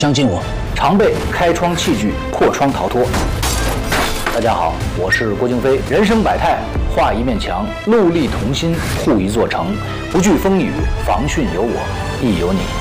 相信我，常备开窗器具，破窗逃脱。大家好，我是郭京飞。人生百态，画一面墙，戮力同心，护一座城。不惧风雨，防汛有我，亦有你。